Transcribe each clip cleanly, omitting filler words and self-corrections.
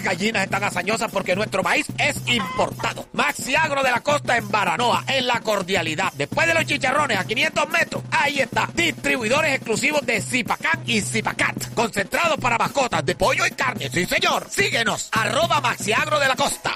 gallinas están hazañosas porque nuestro maíz es importado. Maxiagro de la Costa en Baranoa, en La Cordialidad. Después de los chicharrones a 500 metros, ahí está. Distribuidores exclusivos de Zipacán y Zipacat. Concentrados para mascotas de pollo y carne. Sí, señor. Síguenos. @Maxiagro de la Costa.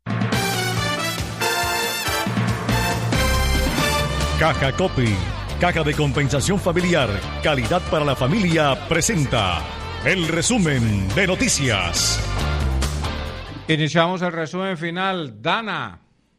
Caja Copy, caja de compensación familiar, calidad para la familia, presenta el resumen de noticias. Iniciamos el resumen final. Dana.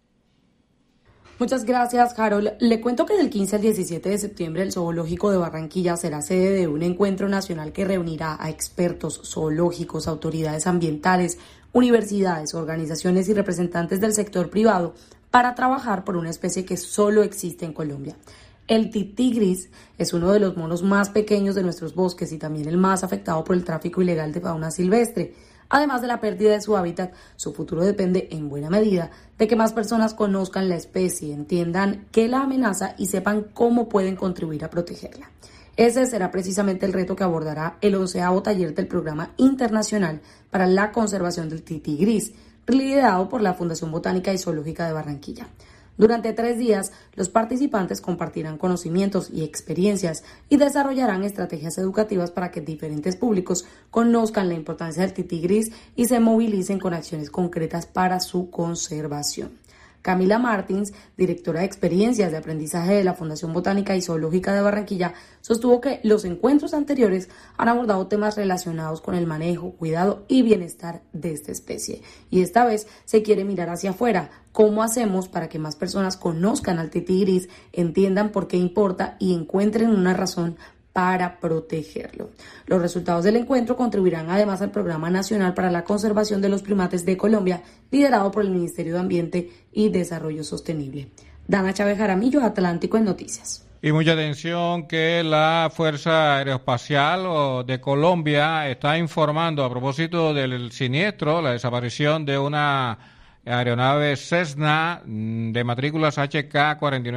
Muchas gracias, Harold. Le cuento que del 15 al 17 de septiembre el Zoológico de Barranquilla será sede de un encuentro nacional que reunirá a expertos zoológicos, autoridades ambientales, universidades, organizaciones y representantes del sector privado para trabajar por una especie que solo existe en Colombia. El tití gris es uno de los monos más pequeños de nuestros bosques y también el más afectado por el tráfico ilegal de fauna silvestre. Además de la pérdida de su hábitat, su futuro depende en buena medida de que más personas conozcan la especie, entiendan qué la amenaza y sepan cómo pueden contribuir a protegerla. Ese será precisamente el reto que abordará el 11º taller del Programa Internacional para la Conservación del Tití Gris, liderado por la Fundación Botánica y Zoológica de Barranquilla. Durante 3 días, los participantes compartirán conocimientos y experiencias y desarrollarán estrategias educativas para que diferentes públicos conozcan la importancia del tití gris y se movilicen con acciones concretas para su conservación. Camila Martins, directora de experiencias de aprendizaje de la Fundación Botánica y Zoológica de Barranquilla, sostuvo que los encuentros anteriores han abordado temas relacionados con el manejo, cuidado y bienestar de esta especie. Y esta vez se quiere mirar hacia afuera. ¿Cómo hacemos para que más personas conozcan al tití gris, entiendan por qué importa y encuentren una razón para protegerlo? Los resultados del encuentro contribuirán además al Programa Nacional para la Conservación de los Primates de Colombia, liderado por el Ministerio de Ambiente y Desarrollo Sostenible. Dana Chávez Jaramillo, Atlántico en Noticias. Y mucha atención que la Fuerza Aeroespacial de Colombia está informando a propósito del siniestro, la desaparición de una aeronave Cessna de matrículas HK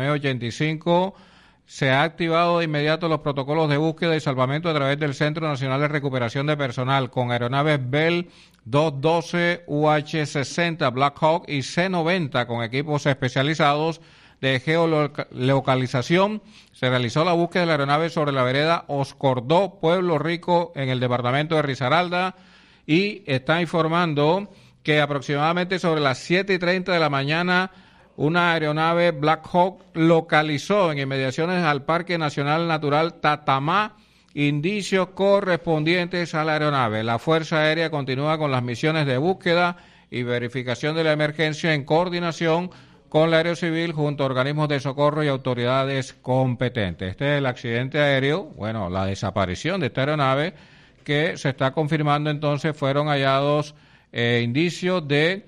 4985. Se ha activado de inmediato los protocolos de búsqueda y salvamento a través del Centro Nacional de Recuperación de Personal con aeronaves Bell 212, UH-60 Black Hawk y C-90 con equipos especializados de geolocalización. Se realizó la búsqueda de la aeronave sobre la vereda Oscordó, Pueblo Rico, en el departamento de Risaralda, y está informando que aproximadamente sobre las 7:30 de la mañana una aeronave Black Hawk localizó en inmediaciones al Parque Nacional Natural Tatamá indicios correspondientes a la aeronave. La Fuerza Aérea continúa con las misiones de búsqueda y verificación de la emergencia en coordinación con la Aerocivil junto a organismos de socorro y autoridades competentes. Este es el accidente aéreo, la desaparición de esta aeronave, que se está confirmando entonces fueron hallados indicios de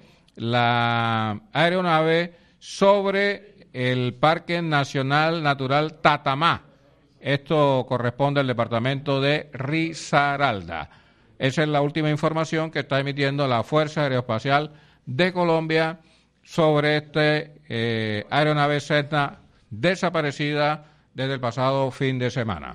la aeronave sobre el Parque Nacional Natural Tatamá. Esto corresponde al departamento de Risaralda. Esa es la última información que está emitiendo la Fuerza Aeroespacial de Colombia sobre aeronave Cessna desaparecida desde el pasado fin de semana.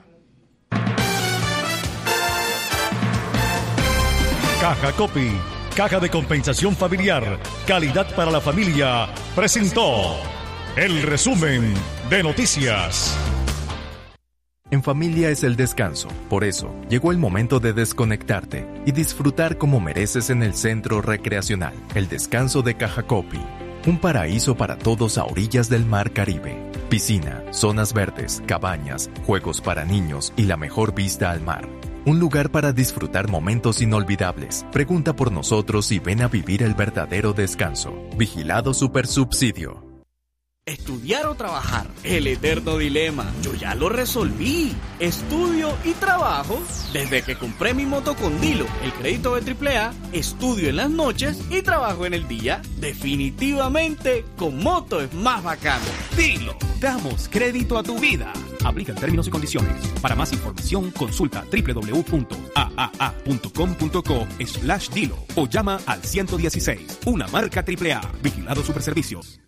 Caja Copy, caja de compensación familiar, calidad para la familia, presentó el resumen de noticias. En familia es el descanso, por eso llegó el momento de desconectarte y disfrutar como mereces en el Centro Recreacional, el descanso de Caja Copy. Un paraíso para todos a orillas del Mar Caribe. Piscina, zonas verdes, cabañas, juegos para niños y la mejor vista al mar. Un lugar para disfrutar momentos inolvidables. Pregunta por nosotros y ven a vivir el verdadero descanso. Vigilado Supersubsidio. Estudiar o trabajar, el eterno dilema. Yo ya lo resolví. Estudio y trabajo. Desde que compré mi moto con Dilo, el crédito de AAA, estudio en las noches y trabajo en el día. Definitivamente, con moto es más bacano. Dilo. Damos crédito a tu vida. Aplican términos y condiciones. Para más información, consulta www.aaa.com.co/Dilo o llama al 116. Una marca AAA. Vigilado Superservicios.